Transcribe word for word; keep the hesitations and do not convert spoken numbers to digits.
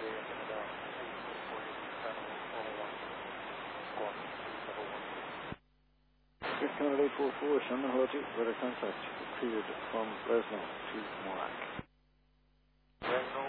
Canada eight four four, Shannon Hoji, radar contact, cleared from Fresno to Morac. Fresno